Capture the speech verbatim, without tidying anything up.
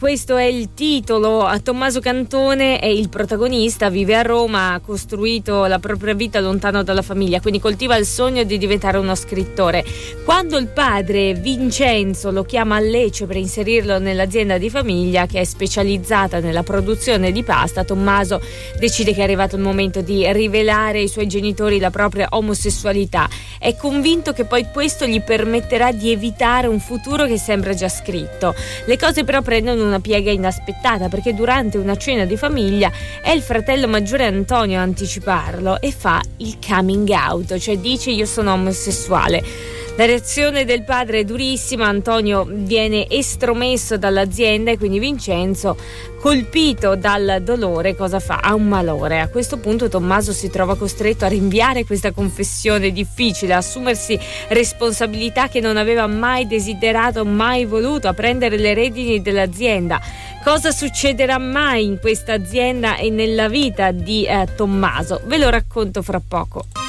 questo è il titolo. Tommaso Cantone è il protagonista, vive a Roma, ha costruito la propria vita lontano dalla famiglia, quindi coltiva il sogno di diventare uno scrittore. Quando il padre Vincenzo lo chiama a Lecce per inserirlo nell'azienda di famiglia che è specializzata nella produzione di pasta, Tommaso decide che è arrivato il momento di rivelare ai suoi genitori la propria omosessualità. È convinto che poi questo gli permetterà di evitare un futuro che sembra già scritto. Le cose però prendono una piega inaspettata, perché durante una cena di famiglia è il fratello maggiore Antonio a anticiparlo e fa il coming out, cioè dice io sono omosessuale. La reazione del padre è durissima, Antonio viene estromesso dall'azienda e quindi Vincenzo, colpito dal dolore, cosa fa? Ha un malore. A questo punto Tommaso si trova costretto a rinviare questa confessione difficile, a assumersi responsabilità che non aveva mai desiderato, mai voluto, a prendere le redini dell'azienda. Cosa succederà mai in questa azienda e nella vita di eh, Tommaso? Ve lo racconto fra poco.